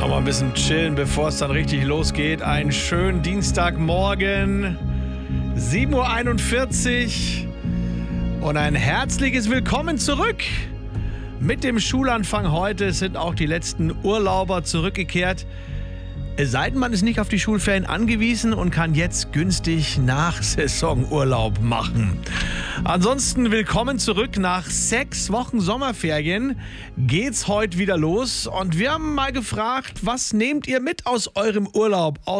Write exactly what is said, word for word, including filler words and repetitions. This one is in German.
Nochmal ein bisschen chillen, bevor es dann richtig losgeht. Einen schönen Dienstagmorgen, sieben Uhr einundvierzig und ein herzliches Willkommen zurück. Mit dem Schulanfang heute sind auch die letzten Urlauber zurückgekehrt. Es sei denn, man ist nicht auf die Schulferien angewiesen und kann jetzt günstig Nachsaisonurlaub machen. Ansonsten willkommen zurück. Nach sechs Wochen Sommerferien geht's heute wieder los. Und wir haben mal gefragt, was nehmt ihr mit aus eurem Urlaub, aus